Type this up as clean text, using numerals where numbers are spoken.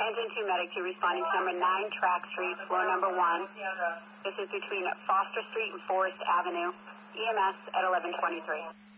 Engine 2 Medic 2 responding to number 9 Track Street, floor number 1. This is between Foster Street and Forest Avenue. EMS at 1123.